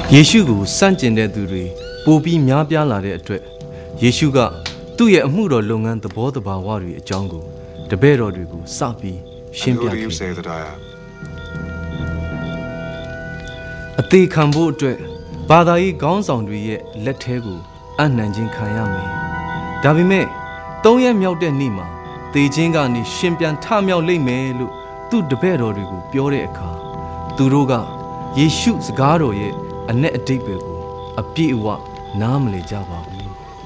ယေရှုကိုစန့်ကျင်တဲ့သူတွေပိုပြီးများပြားလာတဲ့အတွက်ယေရှုကသူ့ရဲ့အမှုတော်လုပ်ငန်းသဘောတဘာဝတွေအကြောင်းကိုတပည့်တော်တွေကိုစပြီးရှင်းပြခဲ့အသေးခံဖို့အတွက်ဘာသာရေးခေါင်းဆောင်တွေရဲ့လက်ထဲကိုအနှံခြင်းခံရမယ်။ဒါပေမဲ့၃ရက်မြောက်တဲ့နေ့မှာသေခြင်းကနေရှင်ပြန်ထမြောက်လိမ့်မယ်လို့သူ့တပည့်တော်တွေကိုပြောတဲ့အခါသူတို့ကယေရှုစကားတော်ရဲ့အ내အဓိပ္ပာယ်ကိုအပြည့်အဝနားမလည်ကြပါဘူး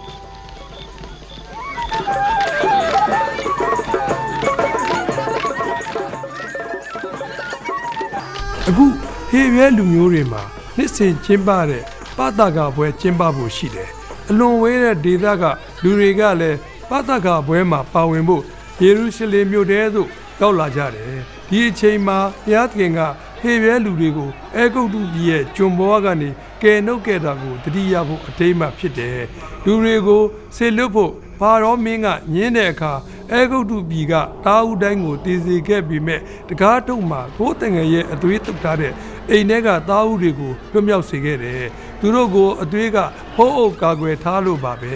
အခုဟေဘဲလူမျိုးတွေမှာနှစ်စဉ်ကျင်းပတဲ့ပသကပွဲကျင်းပဖို့ရှိတယ်အလွန်ဝေးတဲ့ဒေသကလူတွေကလည်းပသကပွဲမှာပါဝင်ဖို့ယေရုရှလင်မြို့ထဲသို့ရောက်လာကြတယ်ဒီအချိန်မှာဘုရားသခင်ကဟေဘဲလူတွေကိုအဲဂုတ္တုပြည်ရဲ့ကျွန်ဘဝကနေကယ်နှုတ်ခဲ့တာကိုတတိယဖို့အထိမ်းအမှတ်ဖြစ်တယ်လူတွေကိုဆေလွတ်ဖို့ဘာရောမင်းကညင်းတဲ့အခါအဲဂုတ္တုပြည်ကတာဦးတိုင်းကိုတည်စေခဲ့ပြီးမဲ့တကားတုံမှာကိုယ်တငယ်ရဲ့အသွေးတုပ်ထားတဲ့အိမ်ထဲကတာဦးတွေကိုလွတ်မြောက်စေခဲ့တယ်သူတို့ကိုအသွေးကဟိုးအုပ်ကာကွယ်ထားလို့ပါပဲ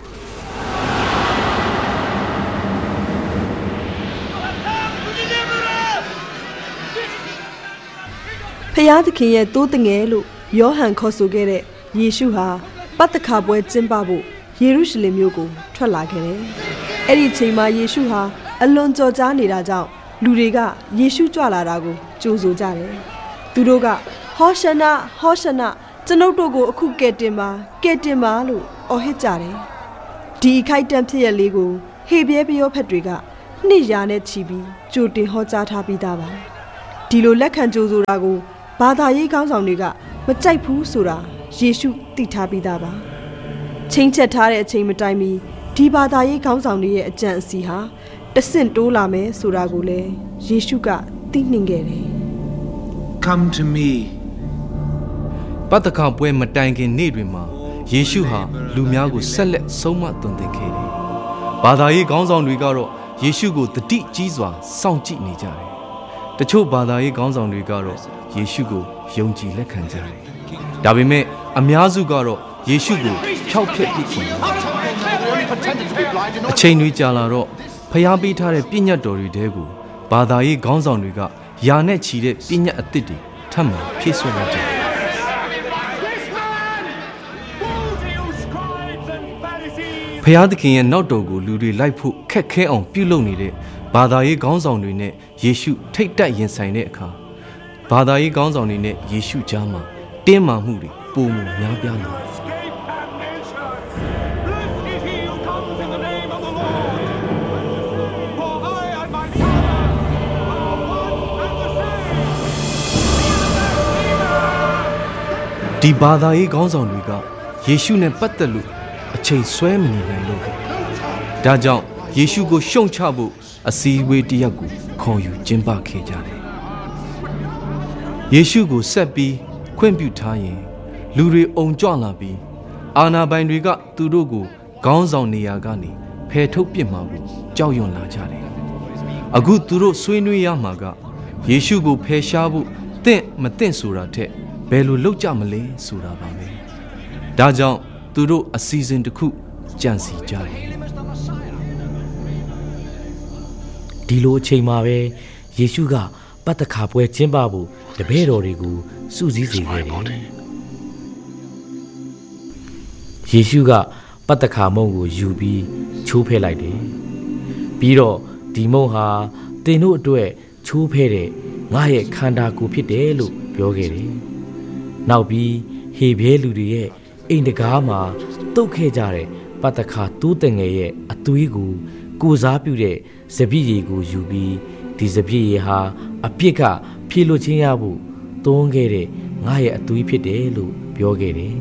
ဖျားသခင်ရဲ့တိုးတငယ်လို့ယောဟန်ခေါ်ဆိုခဲ့တဲ့ယေရှုဟာပတ္တခါပွဲကျင်းပဖို့ယေရုရှလင်မြို့ကိုထွက်လာခဲ့တယ်။အဲ့ဒီချိန်မှာယေရှုဟာအလွန်ကြော်ကြားနေတာကြောင့်လူတွေကယေရှုကြွလာတာကိုကြိုဆိုကြတယ်။သူတို့ကဟောရှနာဟောရှနာကျွန်ုပ်တို့ကိုအခုကယ်တင်ပါလို့အော်ဟစ်ကြတယ်။ဒီခိုက်တန့်ဖြစ်ရလေးကိုဟေဘဲပယောဖက်တွေကနှစ်ရာနဲ့ချီပြီးကြိုတင်ဟောကြားထားပြီးသားပါ။ဒီလိုလက်ခံကြိုဆိုတာကိုဘာသာရေးခေါင်းဆောင်တွေကမကြိုက်ဘူးဆိုတာယေရှုသိထားပြီးသားပါချိန်ချက်ထားတဲ့အချိန်မတိုင်မီဒီဘာသာရေးခေါင်းဆောင်တွေရဲ့အကြံအစီဟာတဆင့်တိုးလာမယ်ဆိုတာကိုလည်းယေရှုကသိနှင်ခဲ့တယ် Come to me ပတ္တခါပွဲမတိုင်ခင်နေ့တွေမှာယေရှုဟာလူများကိုဆက်လက်ဆုံးမသွန်သင်ခဲ့တယ်ဘာသာရေးခေါင်းဆောင်တွေကတော့ယေရှုကိုတတိကြီးစွာစောင့်ကြည့်နေကြတယ်တချို့ဘာသာရေးခေါင်းဆောင်တွေကတော့ယေရှုကိုယုံကြည်လက်ခံကြတယ်။ဒါပေမဲ့အများစုကတော့ယေရှုကိုဖျောက်ဖျက်ပစ်ချင်တယ်။အချိန်တွေကြာလာတော့ဖျားပေးထားတဲ့ပြညတ်တော်တွေတဲကိုဘာသာရေးခေါင်းဆောင်တွေကယာနဲ့ချီတဲ့ပြညတ်အသစ်တွေထပ်မံဖြည့်ဆွတ်လိုက်ကြတယ်။ဖျားသခင်ရဲ့နောက်တော်ကိုလူတွေလိုက်ဖို့ခက်ခဲအောင်ပြုလုပ်နေတဲ့ဘာသာရေးခေါင်းဆောင်တွေနဲ့ယေရှုထိတ်တက်ရင်ဆိုင်တဲ့အခါဘာသာရေးခေါင်းဆောင်တွေနဲ့ယေရှုကြားမှာတင်းမာမှုတွေပိုမိုများပြားလာတယ်ဒီဘာသာရေးခေါင်းဆောင်တွေကယေရှုနဲ့ပတ်သက်လို့အချိန်ဆွဲမနေနိုင်လို့ပဲဒါကြောင့်ယေရှုကိုရှုံချဖို့အစည်းအဝေးတစ်ရပ်ကိုခေါ်ယူကျင်းပခဲ့ကြတယ်ယေရှုကိုဆက်ပြီးခွင့်ပြုထားရင်လူတွေအုံကြွလာပြီးအာဏာပိုင်တွေကသူတို့ကိုခေါင်းဆောင်နေရာကနေဖယ်ထုတ်ပစ်မှာကိုကြောက်ရွံ့လာကြတယ်အခုသူတို့ဆွေးနွေးရမှာကယေရှုကိုဖယ်ရှားဖို့တင့်မတင့်ဆိုတာထက်ဘယ်လိုလုပ်ကြမလဲဆိုတာပါပဲဒါကြောင့်သူတို့အစီအစဉ်တစ်ခုကြံစည်ကြတယ်ဒီလိုအချိန်မှာပဲယေရှုကပတ္တခါပွဲကျင်းပဖို့တပည့်တော်တွေကိုစုစည်းစေခဲ့တယ်ယေရှုကပတ္တခါမုန့်ကိုယူပြီးချိုးဖဲ့လိုက်တယ်ပြီးတော့ဒီမုန့်ဟာသင်တို့အတွက်ချိုးဖဲ့တဲ့ငါရဲ့ခန္ဓာကိုယ်ဖြစ်တယ်လို့ပြောခဲ့တယ်နောက်ပြီးဟေဘဲလူတွေရဲ့အိမ်တကားမှာတုတ်ခဲ့ကြတဲ့ပတ္တခါတိုးတငယ်ရဲ့အသွေးကိုစားပြုတဲ့စပည့်ရည်ကိုယူပြီးဒီစပည့်ရည်ဟာအပြစ်ကဖြေလွတ်ခြင်းရဖို့သွန်းခဲ့တဲ့ငါရဲ့အသွေးဖြစ်တယ်လို့ပြောခဲ့တယ်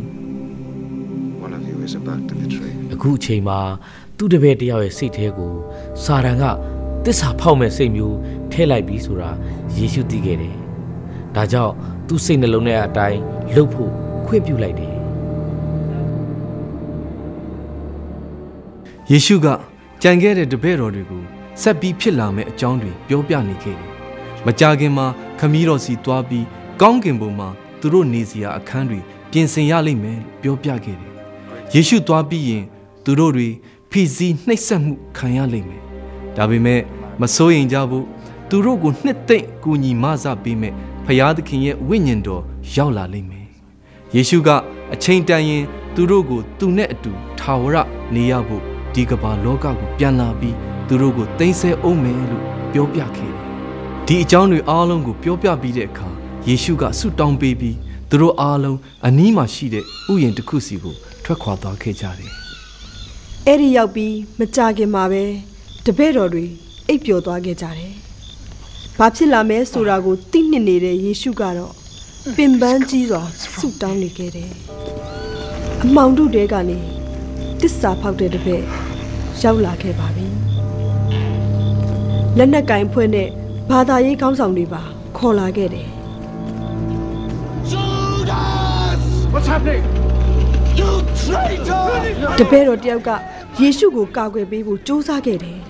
အခုအချိန်မှာသူ့တပည့်တယောက်ရဲ့စိတ်ထဲကိုစာတန်ကသစ္စာဖောက်မဲ့စိတ်မျိုးထည့်လိုက်ပြီးဆိုတာယေရှုသိခဲ့တယ်ဒါကြောင့်သူ့စိတ်နှလုံးထဲအတိုင်းလှုပ်ဖို့ခွင့်ပြုလိုက်တယ်ယေရှုကကြံခဲ့တဲ့တပည့်တော်တွေကိုဆက်ပြီးဖြစ်လာမယ့်အကြောင်းတွေပြောပြနေခဲ့တယ်။မကြာခင်မှာခမည်းတော်စီသွားပြီးကောင်းကင်ဘုံမှာသူတို့နေစရာအခန်းတွေပြင်ဆင်ရလိမ့်မယ်လို့ပြောပြခဲ့တယ်ယေရှုသွားပြီးရင်သူတို့တွေဖိစီးနှိပ်စက်မှုခံရလိမ့်မယ်ဒါပေမဲ့မစိုးရင်ကြဘူးသူတို့ကိုနှစ်သိမ့်ကူညီမဆပေးမယ်ဖျားသခင်ရဲ့ဝိညာဉ်တော်ရောက်လာလိမ့်မယ်ယေရှုကအချိန်တန်ရင်သူတို့ကိုသူနဲ့အတူထာဝရနေရဖို့ဒီကမ္ဘာလောကကိုပြန်လာပြီးသူတို့ကိုသိမ်းဆည်းအောင်မယ်လို့ပြောပြခဲ့တယ်ဒီအကြောင်းတွေအားလုံးကိုပြောပြပြီးတဲ့အခါယေရှုကဆုတောင်းပေးပြီးသူတို့အားလုံးအနီးမှာရှိတဲ့ဥယျာဉ်တစ်ခုစီကိုထွက်ခွာသွားခဲ့ကြတယ်အဲ့ဒီရောက်ပြီးမကြခင်မှာပဲတပည့်တော်တွေအိပ်ပျော်သွားခဲ့ကြတယ်ဘာဖြစ်လာမဲဆိုတာကိုသိနှစ်နေတဲ့ယေရှုကတော့ပင်ပန်းကြီးစွာဆုတောင်းနေခဲ့တယ်အမောင်တို့တဲကနေတစ္ဆာဖောက်တဲ့တပည့်ရောက်လာခဲ့ပါပြီလက်နက်ကင်ဖွဲ့နဲ့ဘာသာရေးခေါင်းဆောင်တွေပါခေါ်လာခဲ့တယ် What's happening? You traitor! တပည့်တော်တယောက်ကယေရှုကိုကာကွယ်ပေးဖို့ကြိုးစားခဲ့တယ်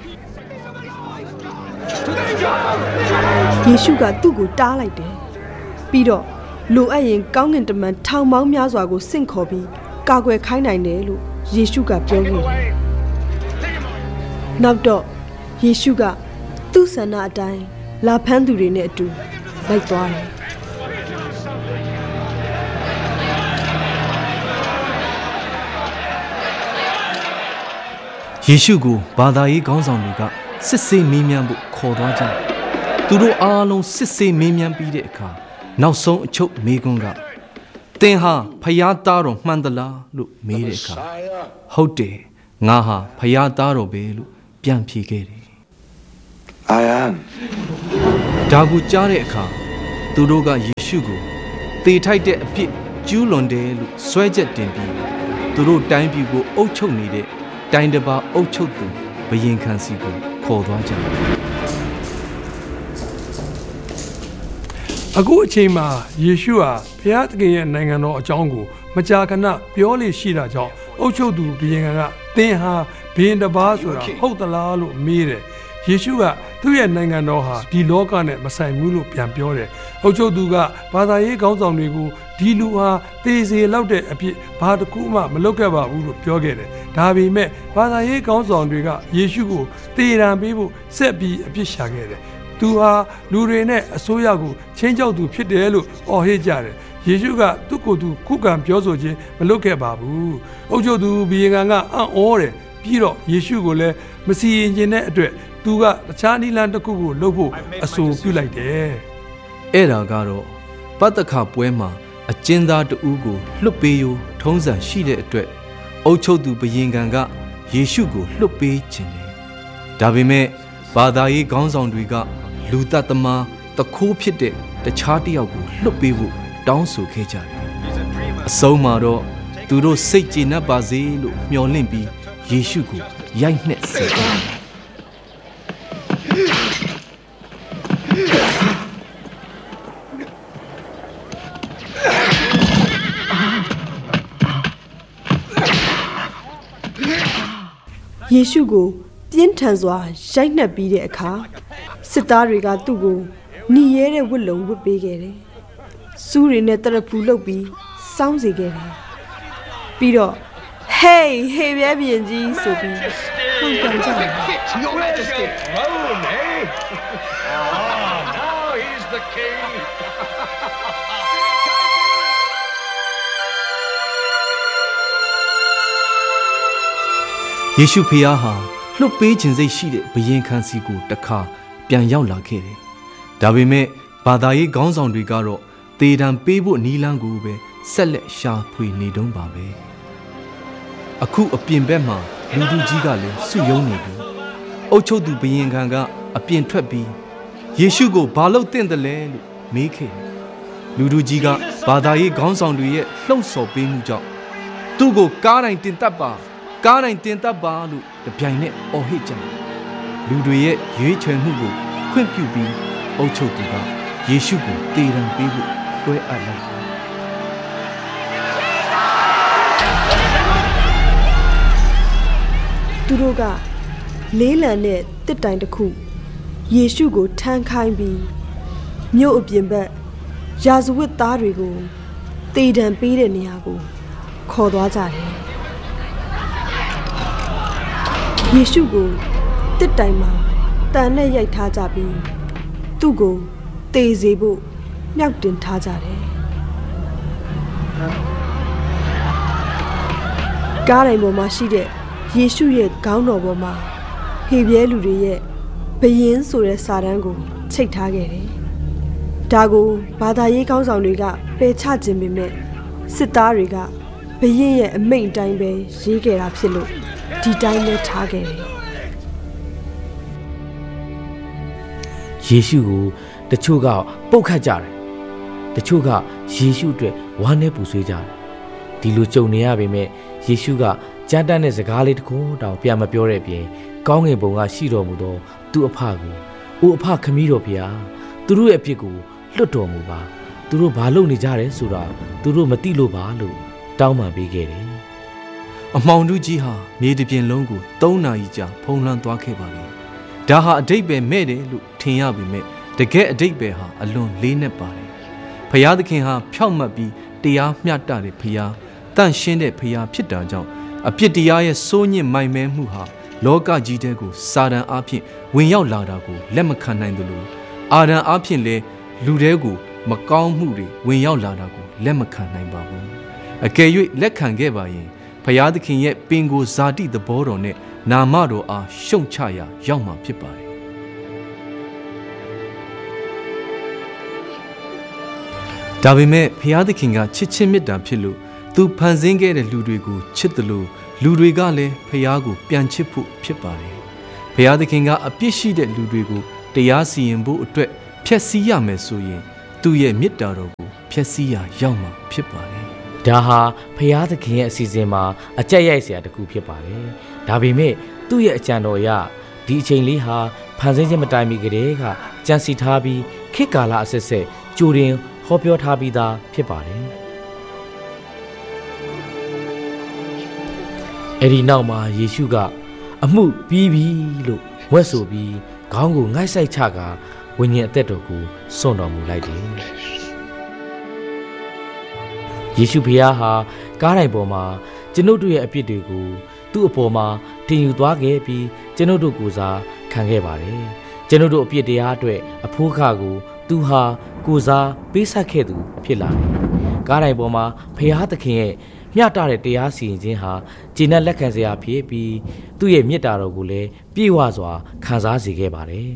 ယေရှုကသူ့ကိုတားလိုက်တယ်ပြီးတော့လိုအပ်ရင်ကောင်းကင်တမန်ထောင်ပေါင်းများစွာကိုဆင့်ခေါ်ပြီးကာကွယ်ခိုင်းနိုင်တယ်လို့ယေရှုကပြောခဲ့တယ်နောက်တော့ယေရှုကသူ့ဆန္ဒအတိုင်းလာဖမ်းသူတွေနဲ့အတူလိုက်သွားတယ်ယေရှုကိုဘာသာရေးခေါင်းဆောင်တွေကစစ်ဆေးမေးမြန်းဖို့ခေါ်သွားကြတယ်။သူတို့အားလုံးစစ်ဆေးမေးမြန်းပြီးတဲ့အခါနောက်ဆုံးအချုပ်မေးခွန်းကသင်ဟာဖယားသားတော်မှန်သလားလို့မေးတဲ့အခါဟုတ်တယ်ငါဟာဖယားသားတော်ပဲလို့ပြန်ဖြေခဲ့တယ်။ I am ဒါကိုကြားတဲ့အခါသူတို့ကယေရှုကိုသေထိုက်တဲ့အဖြစ်ကျူးလွန်တယ်လို့ဆွဲချက်တင်ပြီးသူတို့တိုင်းပြည်ကိုအုပ်ချုပ်နေတဲ့တိုင်းတစ်ပါးအုပ်ချုပ်သူဘယင်ခံစီကိုခေါ်သွားကြတယ်အခုအချိန်မှာယေရှုဟာဘုရားသခင်ရဲ့နိုင်ငံတော်အကြောင်းကိုမကြာခဏပြောလေရှိတာကြောင့်အုပ်ချုပ်သူဘယင်ခံကသင်ဟာဘယင်တစ်ပါးဆိုတာဟုတ်သလားလို့မေးတယ်ယေရှုကသူ့ရဲ့နိုင်ငံတော်ဟာဒီလောကနဲ့မဆိုင်ဘူးလို့ပြန်ပြောတယ်အုပ်ချုပ်သူကဘာသာရေးခေါင်းဆောင်တွေကိုဒီလူဟာသေစေလောက်တဲ့အဖြစ်ဘာတစ်ခုမှမလုပ်ခဲ့ပါဘူးလို့ပြောခဲ့တယ်ဒါပေမဲ့ဘာသာရေးခေါင်းဆောင်တွေကယေရှုကိုသေရန်ပေးဖို့ဆက်ပြီးအပြစ်ရှာခဲ့တယ်သူဟာလူတွေနဲ့အစိုးရကိုချင်းကြောက်သူဖြစ်တယ်လို့အော်ဟစ်ကြတယ်ယေရှုကသူ့ကိုယ်သူခုခံပြောဆိုခြင်းမလုပ်ခဲ့ပါဘူးအုပ်ချုပ်သူဘီယင်ခံကအံ့ဩတယ်ပြီးတော့ယေရှုကိုလည်းမစီရင်ခြင်းတဲ့အတွက်သူကတခြားနိလန်တစ်ခုကိုလှုပ်ဖို့အဆိုပြုလိုက်တယ်အဲ့ဒါကတော့ပတ္တခပွဲမှာအကျဉ်းသားတဦးကိုလွတ်ပေးရိုးထုံးစံရှိတဲ့အတွက်အုပ်ချုပ်သူဘယင်ခံကယေရှုကိုလွတ်ပေးခြင်းတယ်ဒါပေမဲ့ဘာသာရေးခေါင်းဆောင်တွေကလူတတ်သမားတခိုးဖြစ်တဲ့တခြားတစ်ယောက်ကိုလွတ်ပေးဖို့တောင်းဆိုခဲ့ကြတယ်အဆုံးမှာတော့သူတို့စိတ်ကျေနပ်ပါစေလို့မျှော်လင့်ပြီးယေရှုကိုရိုက်နှက်စေတယ်ယေရှုကိုပြင်းထန်စွာရိုက်နှက်ပြီးတဲ့အခါစစ်သားတွေကသူ့ကိုหนีရဲတဲ့ဝတ်လုံဝတ်ပေးခဲ့တယ်။စူးတွေနဲ့တရဖူလုပ်ပြီးစောင်းစေခဲ့တယ်။ပြီးတော့ဟေးပြဲပြင်ကြီးဆိုပြီးဟုတ်ကြကြတယ်။ Your Majesty. Rome, eh? Now he's the king. ယေရှုဖျားဟာလွတ်ပေးခြင်းစိတ်ရှိတဲ့ဘယင်ခံစီကိုတခါပြန်ရောက်လာခဲ့တယ်။ဒါပေမဲ့ဘာသာရေးခေါင်းဆောင်တွေကတော့သေတံပေးဖို့နီလန်းကိုပဲဆက်လက်ရှာဖွေနေတုံးပါပဲ။အခုအပြင်ဘက်မှာလူသူကြီးကလည်းစုယုံနေပြီ။အုတ်ချုပ်သူဘယင်ခံကအပြင်ထွက်ပြီးယေရှုကိုဘာလို့တင့်တယ်လဲလို့မေးခဲ့တယ်။လူသူကြီးကဘာသာရေးခေါင်းဆောင်တွေရဲ့လှုံ့ဆော်ပေးမှုကြောင့်သူ့ကိုကားတိုင်းတင်တတ်ပါကားတိုင်းတင်တတ်ပါလို့တပြိုင်နက်အော်ဟစ်ကြတယ်လူတွေရဲ့ရွေးချယ်မှုကိုခွင့်ပြုပြီးအုပ်ချုပ်သူကယေရှုကိုသေတံပေးဖို့လွှဲအပ်လိုက်တယ်သူတို့ကလေးလံတဲ့တစ်တိုင်တစ်ခုယေရှုကိုထမ်းခိုင်းပြီးမြို့အပြင်ဘက်ရာဇဝတ်သားတွေကိုတေတံပေးတဲ့နေရာကိုခေါ်သွားကြတယ်ယေရှုကိုတစ်တိုင်မှာတန်နဲ့ရိုက်ထားကြပြီးသူ့ကိုတေစေဖို့မြောက်တင်ထားကြတယ်ကားတိုင်းပေါ်မှာရှိတဲ့ယေရှုရဲ့ခေါင်းတော်ပေါ်မှာဟေပြဲလူတွေရဲ့ဘယင်းဆိုတဲ့စာတန်းကိုချိတ်ထားခဲ့တယ်ဒါကိုဘာသာရေးခေါင်းဆောင်တွေကပယ်ချခြင်းပေမဲ့စစ်သားတွေကဘယင်းရဲ့အမိန့်တိုင်းပဲရေးခဲ့တာဖြစ်လို့ဒီတိုင်းနဲ့ထားခဲ့တယ်ယေရှုကိုတချို့ကပုတ်ခတ်ကြတယ်တချို့ကယေရှုအတွက်ဝမ်းနဲ့ပူဆွေးကြတယ်ဒီလိုကြုံနေရပေမဲ့ယေရှုကကြားတတ်တဲ့စကားလေးတစ်ခုတောင်ပြန်မပြောတဲ့အပြင်ကောင်းငင်ဘုံကရှိတော်မူသောသူ့အဖကိုအိုအဖခမည်းတော်ဖျားသူတို့ရဲ့အပြစ်ကိုလွတ်တော်မူပါသူတို့ဘာလုပ်နေကြတယ်ဆိုတာသူတို့မသိလို့ပါလို့တောင်းပန်ပေးခဲ့တယ်အမှောင်ထုကြီးဟာမြေတစ်ပြင်လုံးကို3 နာရီကြာဖုံးလွှမ်းသွားခဲ့ပါလေဒါဟာအတိတ်ပဲမဲ့တယ်လို့ထင်ရပေမဲ့တကယ်အတိတ်ပဲဟာအလွန်လေးနက်ပါတယ်ဖျားသခင်ဟာဖြောင့်မတ်ပြီးတရားမျှတတဲ့ဖျားတန့်ရှင်းတဲ့ဖျားဖြစ်တာကြောင့်အပြစ်တရားရဲ့စိုးညစ်မိုင်မဲမှုဟာလောကကြီးတဲကိုစာတန်အားဖြင့်ဝင်ရောက်လာတာကိုလက်မခံနိုင်သလိုအာဒံအားဖြင့်လည်းလူတဲကိုမကောင်းမှုတွေဝင်ရောက်လာတာကိုလက်မခံနိုင်ပါဘူးအကယ်၍လက်ခံခဲ့ပါရင်ဖျားသခင်ရဲ့ပင်ကိုဇာတိသဘောတော်နဲ့နာမတော်အားရှုံချရာရောက်မှာဖြစ်ပါတယ်ဒါပေမဲ့ဖျားသခင်ကချစ်ချင်းမေတ္တာဖြစ်လို့သူဖန်ဆင်းခဲ့တဲ့လူတွေကိုချစ်တယ်လို့လူတွေကလည်းဖျားကိုပြန်ချစ်ဖို့ဖြစ်ပါတယ်ဖျားသခင်ကအပြစ်ရှိတဲ့လူတွေကိုတရားစီရင်ဖို့အတွက်ဖျက်ဆီးရမယ်ဆိုရင်သူ့ရဲ့မေတ္တာတော်ကိုဖျက်ဆီးရာရောက်မှာဖြစ်ပါတယ်ဒါဟာဖျားသခင်ရဲ့အစီအစဉ်မှာအကြက်ရိုက်စရာတစ်ခုဖြစ်ပါတယ်ဒါပေမဲ့သူ့ရဲ့အကြံတော်အရဒီအချိန်လေးဟာဖန်ဆင်းခြင်းမတိုင်မီကတည်းကကြံစီထားပြီးခေတ်ကာလအဆက်ဆက်ကြိုတင်ဟောပြောထားပြီးသားဖြစ်ပါတယ်အဲ့ဒီနောက်မှာယေရှုကအမှုပြီးပြီလို့ဝက်ဆိုပြီးခေါင်းကိုငိုက်ဆိုင်ချကဝိညာဉ်အသက်တော်ကိုစွန့်တော်မူလိုက်တယ်ယေရှုဖခင်ဟာကားတိုင်ပေါ်မှာကျွန်ုပ်တို့ရဲ့အပြစ်တွေကိုသူ့အပေါ်မှာတင်ယူသွားခဲ့ပြီးကျွန်ုပ်တို့ကိုစားခံခဲ့ပါတယ်ကျွန်ုပ်တို့အပြစ်တရားအတွက်အဖိုးခကိုသူဟာကိုစားပေးဆက်ခဲ့သူဖြစ်လာတယ်ကားတိုင်ပေါ်မှာဖခင်သခင်ရဲ့မျှတတဲ့တရားစီရင်ခြင်းဟာကျေနပ်လက်ခံစရာဖြစ်ပြီးသူ့ရဲ့မေတ္တာတော်ကိုလည်းပြည့်ဝစွာခံစားစေခဲ့ပါတယ်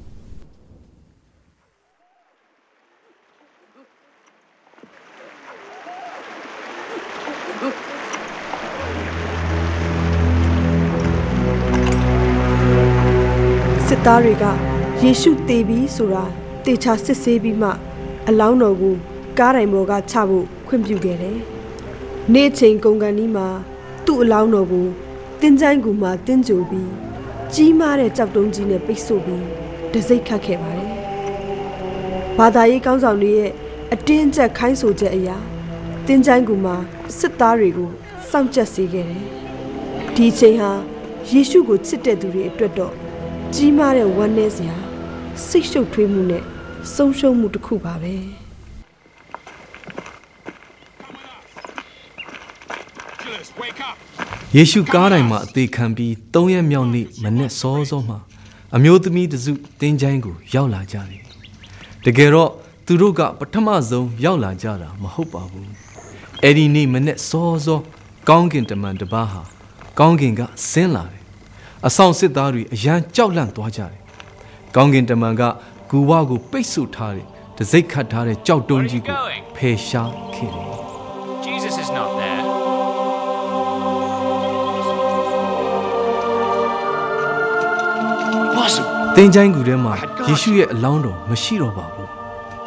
စစ်သားတွေကယေရှုသေပြီဆိုတာတေချာစစ်ဆေးပြီးမှအလောင်းတော်ကိုကားတိုင်ပေါ်ကချဖို့ခွင့်ပြုခဲ့တယ်။နေ့ချိန်ကုန်ကန်ဒီမှာသူ့အလောင်းတော်ကိုတင်းချိုင်းကူမှာတင်းကြိုပြီးကြီးမားတဲ့ကြောက်တုံးကြီးနဲ့ပိတ်ဆို့ပြီးတစိမ့်ခတ်ခဲ့ပါတယ်။ဘာသာရေးကောင်းဆောင်တွေရဲ့အတင်းကျပ်ခိုင်းဆိုချက်အရာတင်းချိုင်းကူမှာစစ်သားတွေကိုစောင့်ကြပ်စေခဲ့တယ်။ဒီချိန်ဟာယေရှုကိုချစ်တဲ့သူတွေအတွက်တော့ကြီးမားတဲ့ဝမ်းနည်းစရာစိတ်ရှုပ်ထွေးမှုနဲ့ဆုံးရှုံးမှုတစ်ခုပါပဲယေရှုကားတိုင်မှာအသေးခံပြီး3 ရက်မြောက်နေ့မနေ့စောစောမှာအမျိုးသမီးတစုတင်းချိုင်းကိုရောက်လာကြတယ်တကယ်တော့သူတို့ကပထမဆုံးရောက်လာကြတာမဟုတ်ပါဘူးအဲ့ဒီနေ့မနေ့စောစောကောင်းကင်တမန်တစ်ပါးဟာကောင်းကင်ကဆင်းလာတယ်အဆောင်စစ်သားတွေအရန်ကြောက်လန့်သွားကြတယ်ကောင်းကင်တမန်ကဂူဝါကိုပိတ်ဆို့ထားတယ်တစိမ့်ခတ်ထားတဲ့ကြောက်တုံးကြီးကိုဖယ်ရှားခဲ့တယ် Jesus is not there. တင်းချိုင်းကူထဲမှာယေရှုရဲ့အလောင်းတော်မရှိတော့ပါဘူး